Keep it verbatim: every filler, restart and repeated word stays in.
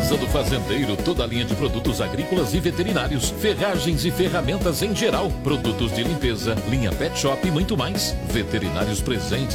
Casa do Fazendeiro, toda a linha de produtos agrícolas e veterinários, ferragens e ferramentas em geral, produtos de limpeza, linha Pet Shop e muito mais. Veterinários presentes